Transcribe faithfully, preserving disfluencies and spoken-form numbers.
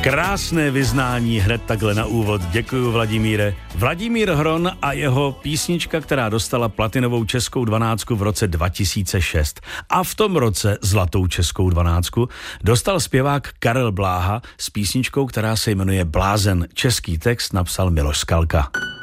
Krásné vyznání hned takhle na úvod. Děkuju, Vladimíre. Vladimír Hron a jeho písnička, která dostala platinovou českou dvanáctku v roce dva tisíce šest. A v tom roce zlatou českou dvanáctku dostal zpěvák Karel Bláha s písničkou, která se jmenuje Blázen. Český text napsal Miloš Skalka.